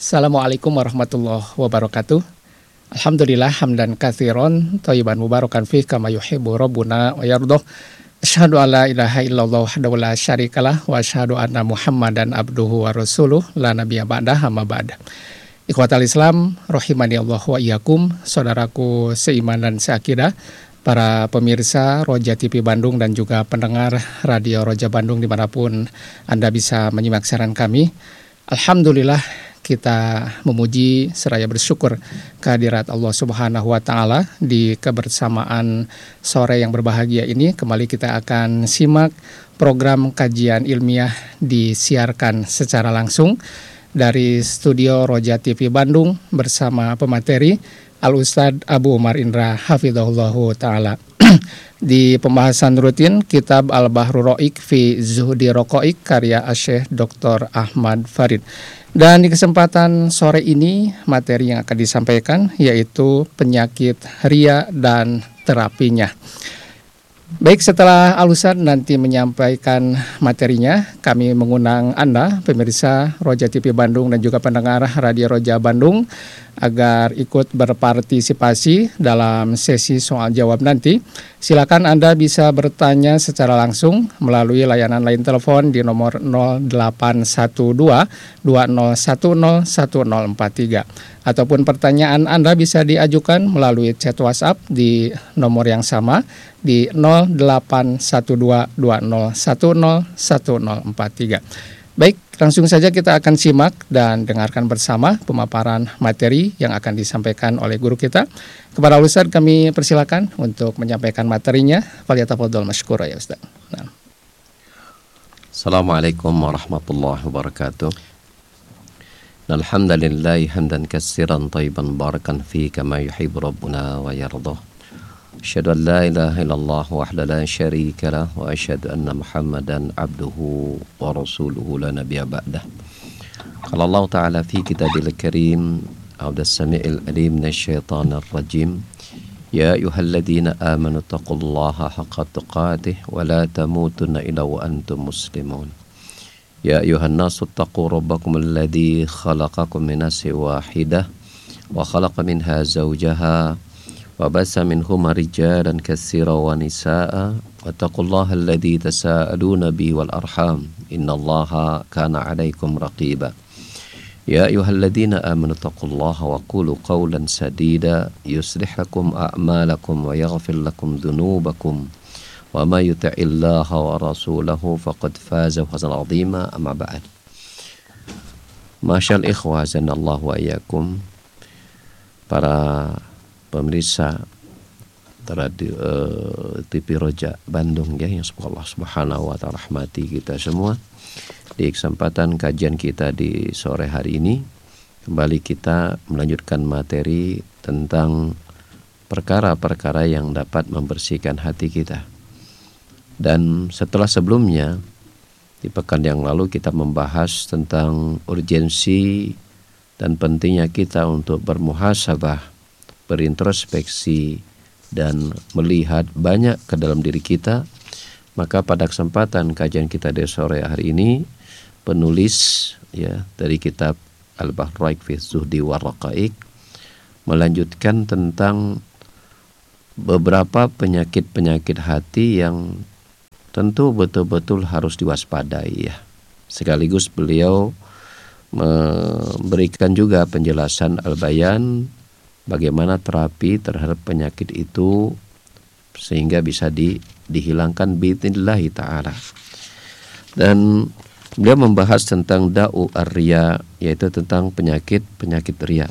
Assalamualaikum warahmatullahi wabarakatuh. Alhamdulillah hamdan katsiran thayyiban mubarakan fih kama yuhibbu rabbuna wa yardha. Asyhadu an la ilaha illallah wahdahu la syarikalah wa asyhadu anna Muhammadan abduhu wa rasuluh la nabiyya ba'dah amma ba'd. Ikhwatal Islam rahimani Allah wa iyyakum, saudaraku seiman dan seakidah, para pemirsa Roja TV Bandung dan juga pendengar Radio Roja Bandung dimanapun Anda bisa menyimak siaran kami. Alhamdulillah kita memuji seraya bersyukur kehadirat Allah Subhanahu wa taala di kebersamaan sore yang berbahagia ini. Kembali kita akan simak program kajian ilmiah disiarkan secara langsung dari studio Roja TV Bandung bersama pemateri Al-Ustadz Abu Umar Indra hafizahullahu taala. Di pembahasan rutin kitab Al-Bahrul Ra'iq fi Zuhdi Raqa'iq karya Asy-Syaikh Dr. Ahmad Farid. Dan di kesempatan sore ini materi yang akan disampaikan yaitu penyakit ria dan terapinya. Baik, setelah Al-Ustadz nanti menyampaikan materinya, kami mengundang Anda pemirsa Roja TV Bandung dan juga pendengar Radio Roja Bandung agar ikut berpartisipasi dalam sesi soal jawab nanti. Silakan Anda bisa bertanya secara langsung melalui layanan line telepon di nomor 0812 2010 1043 ataupun pertanyaan Anda bisa diajukan melalui chat WhatsApp di nomor yang sama di 0812 2010 1043. Baik, langsung saja kita akan simak dan dengarkan bersama pemaparan materi yang akan disampaikan oleh guru kita. Kepada Ustaz kami persilakan untuk menyampaikan materinya. Falyatafadhal masykura ya Ustaz. Nah. Assalamualaikum warahmatullahi wabarakatuh. Alhamdulillahi hamdan katsiran thayyiban barakan fi kama yuhibbu rabbuna wa yardah. Asyhadu an la ilaha illallah wahdahu la syarika lah wa asyhadu anna Muhammadan abduhu wa rasuluhu la nabiyya ba'dah. Qala Allah ta'ala fi kitabil karim a'udzu samii'il alim minasyaitonir rajim. Ya ayyuhalladzina amanu taqullaha haqqa tuqatih wa la tamutunna illa wa antum muslimun. Ya ayyuhan nasu taqu rabbakum alladzi khalaqakum min nafsin wahidah wa khalaqa minha zawjaha wa bassa minhuma rijalan katsiran wa nisaa'a wattaqullaha alladzi tasaaluna bihi wal arham innallaha kana 'alaikum raqiba. Ya ayyuhalladzina amanu taqullaha wa qulu qawlan sadida yuslih lakum a'malakum wa yaghfir lakum dhunubakum wa may yuti'illaha wa rasulahu faqad faza fawzan 'azima amma ba'd. Masyaallah ikhwah zanallahu wa iyyakum, para pemirsa radio TV Roja Bandung ya, yang semoga Allah Subhanahu wa taala rahmati kita semua. Di kesempatan kajian kita di sore hari ini kembali kita melanjutkan materi tentang perkara-perkara yang dapat membersihkan hati kita. Dan setelah sebelumnya di pekan yang lalu kita membahas tentang urgensi dan pentingnya kita untuk bermuhasabah, berintrospeksi dan melihat banyak ke dalam diri kita. Maka pada kesempatan kajian kita di sore hari ini, penulis ya dari kitab Al-Bahrul Ra'iq fi Zuhdi Raqa'iq melanjutkan tentang beberapa penyakit-penyakit hati yang tentu betul-betul harus diwaspadai ya. Sekaligus beliau memberikan juga penjelasan al-bayan bagaimana terapi terhadap penyakit itu sehingga bisa dihilangkan bi'idznillah ta'ala. Dan beliau membahas tentang da'u ar-riya, yaitu tentang penyakit riya.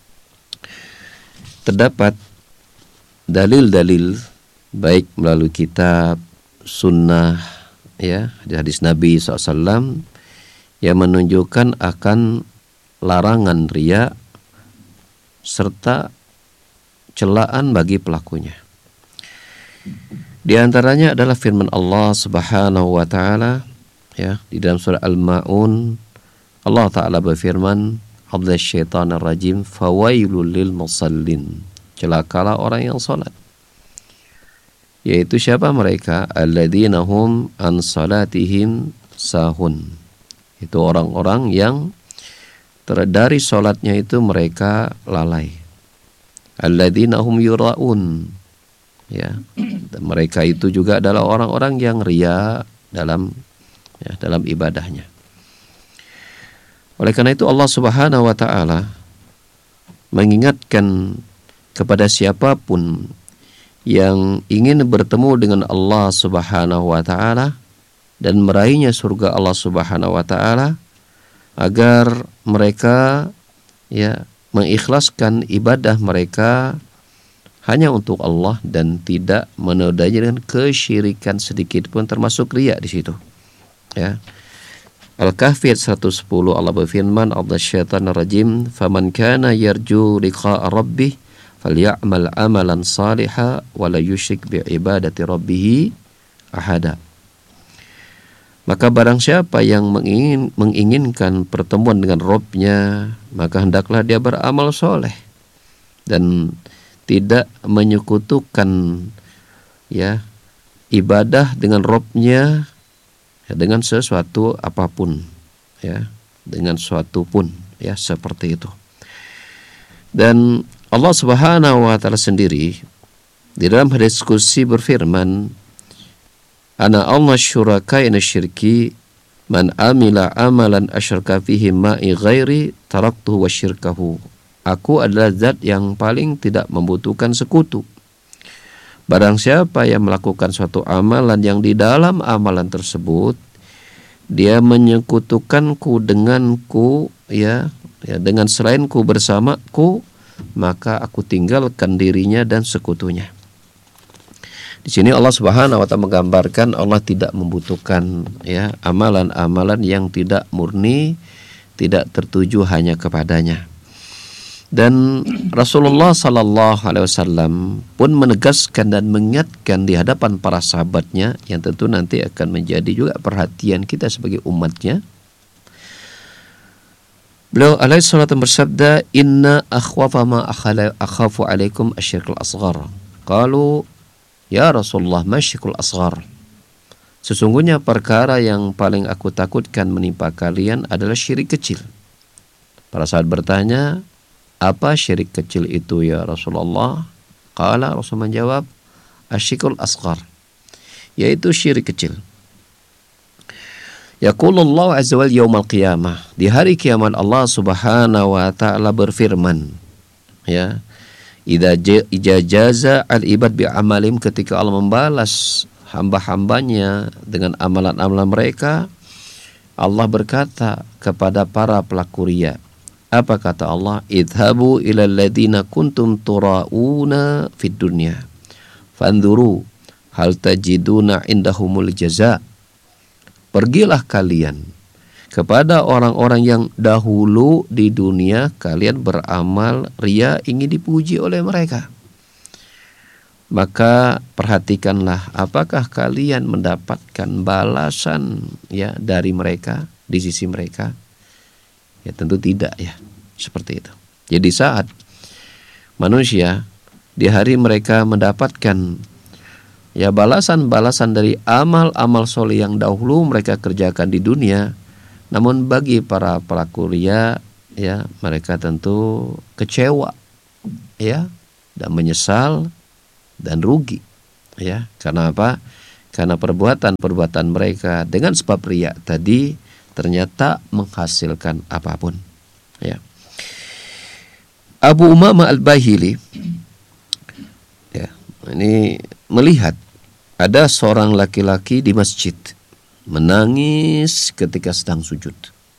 Terdapat dalil-dalil baik melalui kitab, sunnah ya, hadis Nabi SAW yang menunjukkan akan larangan riya serta celaan bagi pelakunya. Di antaranya adalah firman Allah Subhanahu wa taala ya di dalam surah Al-Maun. Allah taala berfirman, "A'udzu syaitonir rajim, fawailul lil musallin." Celakalah orang yang salat. Yaitu siapa mereka? Alladzina hum an salatihim sahun. Itu orang-orang yang dari sholatnya itu mereka lalai. Alladzina hum yura'un, ya, dan mereka itu juga adalah orang-orang yang ria dalam ibadahnya. Oleh karena itu Allah Subhanahu wa taala mengingatkan kepada siapapun yang ingin bertemu dengan Allah Subhanahu wa taala dan meraihnya surga Allah Subhanahu wa taala, agar mereka mengikhlaskan ibadah mereka hanya untuk Allah dan tidak menodainya dengan kesyirikan sedikit pun, termasuk riya di situ. Ya. Al-Kahfi 110 Allah berfirman, "Adzasyaitanir rajim, faman kana yarju liqa'a rabbih falyamal amalan salihan wa la yusyrik bi ibadati rabbih ahada." Maka barang siapa yang menginginkan pertemuan dengan Rabb-nya, maka hendaklah dia beramal soleh dan tidak menyekutukan ibadah dengan Rabb-nya dengan sesuatu apapun, dengan suatu pun, seperti itu. Dan Allah Subhanahu wa taala sendiri di dalam hadis qudsi berfirman, "Ana Allah syurakaina syirki man amila amalan asyraka fihi ma'i ghairi taraktuhu wa syirkahu." Aku adalah zat yang paling tidak membutuhkan sekutu. Barang siapa yang melakukan suatu amalan yang di dalam amalan tersebut dia menyekutukanku denganku, dengan selainku bersamaku, maka aku tinggalkan dirinya dan sekutunya. Di sini Allah Subhanahu wa taala menggambarkan Allah tidak membutuhkan amalan-amalan yang tidak murni, tidak tertuju hanya kepadanya. Dan Rasulullah sallallahu alaihi wasallam pun menegaskan dan mengingatkan di hadapan para sahabatnya, yang tentu nanti akan menjadi juga perhatian kita sebagai umatnya. Beliau alaihi salatu bersabda, "Inna akhwafa ma akhafu alaikum asyirkul asghar." Qalu, "Ya Rasulullah, ma syirkul asghar?" Sesungguhnya perkara yang paling aku takutkan menimpa kalian adalah syirik kecil. Para sahabat bertanya, "Apa syirik kecil itu ya Rasulullah?" Qala, Rasul menjawab, "Asyirkul asghar," yaitu syirik kecil. Yaqulullahu azza wal yaumal qiyamah, di hari kiamat Allah Subhanahu wa taala berfirman, idza jaza al ibad bi amalim, ketika Allah membalas hamba-hambanya dengan amalan-amalan mereka, Allah berkata kepada para pelaku riya. Apa kata Allah? "Idhabu ilal ladzina kuntum turauna fid dunya fanzuru hal tajiduna indahumul jaza." Pergilah kalian kepada orang-orang yang dahulu di dunia kalian beramal riya ingin dipuji oleh mereka. Maka perhatikanlah apakah kalian mendapatkan balasan dari mereka, di sisi mereka. Ya tentu tidak, seperti itu. Jadi saat manusia di hari mereka mendapatkan balasan-balasan dari amal-amal soleh yang dahulu mereka kerjakan di dunia, namun bagi para pelaku riya, mereka tentu kecewa, dan menyesal dan rugi, karena apa? Karena perbuatan-perbuatan mereka dengan sebab riya tadi ternyata menghasilkan apapun. Abu Umamah Al-Bahili ini melihat ada seorang laki-laki di masjid menangis ketika sedang sujud.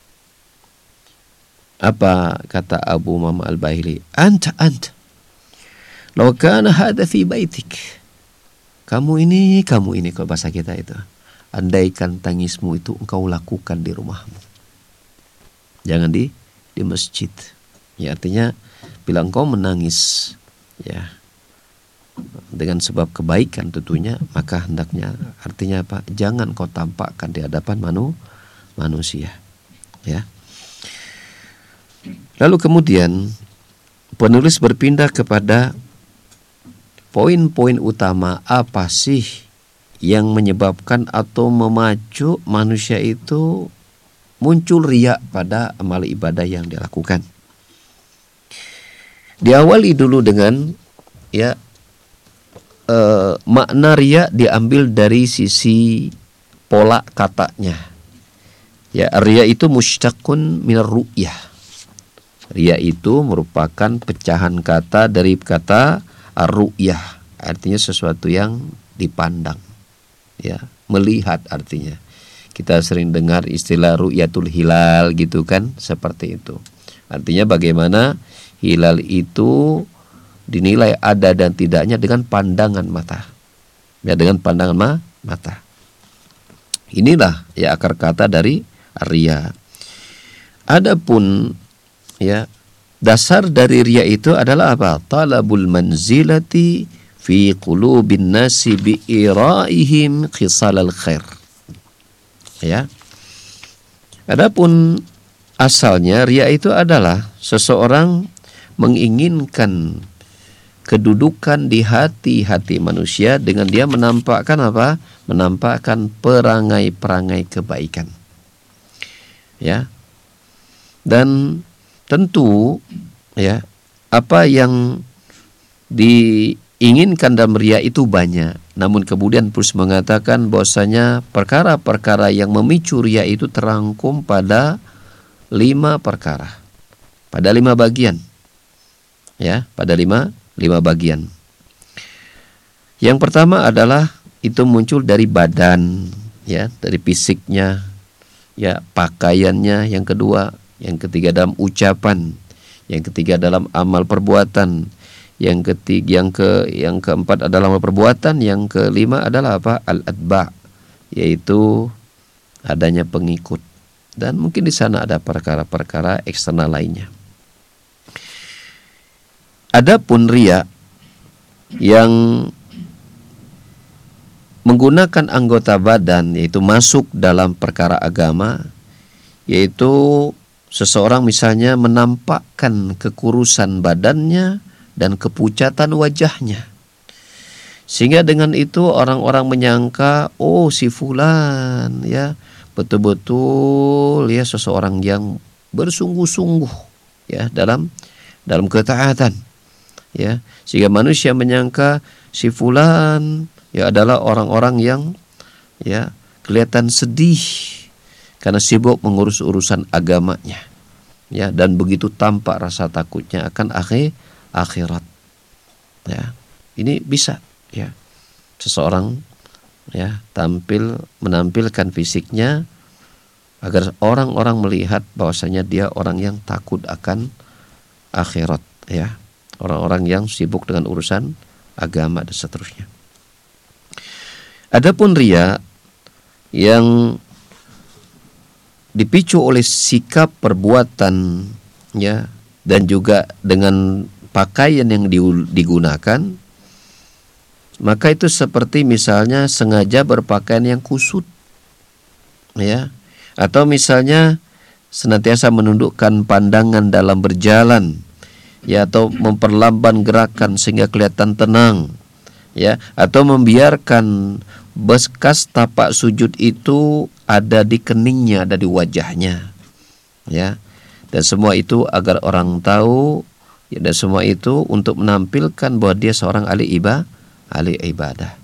Apa kata Abu Umamah Al-Bahili? Anta law kana hadha fi baitik. Kamu ini kalau bahasa kita itu. Andaikan tangismu itu engkau lakukan di rumahmu, jangan di masjid. Artinya bila engkau menangis dengan sebab kebaikan tentunya, maka hendaknya, artinya apa? Jangan kau tampakkan di hadapan manusia. Lalu kemudian penulis berpindah kepada poin-poin utama, apa sih yang menyebabkan atau memacu manusia itu muncul riya pada amal ibadah yang dilakukan. Diawali dulu dengan makna riya diambil dari sisi pola katanya. Ya, riya itu mushtaqun minar ru'yah. Riya itu merupakan pecahan kata dari kata ar-ru'yah, artinya sesuatu yang dipandang. Ya, melihat artinya. Kita sering dengar istilah ru'yatul hilal gitu kan, seperti itu. Artinya bagaimana hilal itu dinilai ada dan tidaknya dengan pandangan mata. Ya, dengan pandangan mata. Inilah ya akar kata dari riya. Adapun ya dasar dari riya itu adalah apa? Talabul manzilati fi qulubin nasi bi iraihim khisalal khair. Ya. Adapun asalnya riya itu adalah seseorang menginginkan kedudukan di hati-hati manusia dengan dia menampakkan apa? Menampakkan perangai-perangai kebaikan. Ya. Dan tentu ya, apa yang diinginkan dalam riya itu banyak. Namun kemudian terus mengatakan bahwasanya perkara-perkara yang memicu riya itu terangkum pada 5 perkara. Pada 5 bagian. Ya, pada 5 bagian. Yang pertama adalah itu muncul dari badan, ya, dari fisiknya, ya, pakaiannya. Yang kedua, yang ketiga dalam ucapan, yang ketiga dalam amal perbuatan, yang keempat adalah amal perbuatan, yang kelima adalah apa? Al-atba', yaitu adanya pengikut. Dan mungkin di sana ada perkara-perkara eksternal lainnya. Adapun riya yang menggunakan anggota badan, yaitu masuk dalam perkara agama, yaitu seseorang misalnya menampakkan kekurusan badannya dan kepucatan wajahnya, sehingga dengan itu orang-orang menyangka, oh si fulan ya betul-betul ya seseorang yang bersungguh-sungguh ya dalam ketaatan. Ya, sehingga manusia menyangka si fulan ya adalah orang-orang yang ya kelihatan sedih karena sibuk mengurus urusan agamanya. Ya, dan begitu tampak rasa takutnya akan akhirat. Ya, ini bisa ya seseorang ya menampilkan fisiknya agar orang-orang melihat bahwasanya dia orang yang takut akan akhirat, ya. Orang-orang yang sibuk dengan urusan agama dan seterusnya. Adapun riya yang dipicu oleh sikap perbuatan ya dan juga dengan pakaian yang digunakan, maka itu seperti misalnya sengaja berpakaian yang kusut ya, atau misalnya senantiasa menundukkan pandangan dalam berjalan ya, atau memperlamban gerakan sehingga kelihatan tenang ya, atau membiarkan bekas tapak sujud itu ada di keningnya, ada di wajahnya ya, dan semua itu agar orang tahu ya, dan semua itu untuk menampilkan bahwa dia seorang ahli ibadah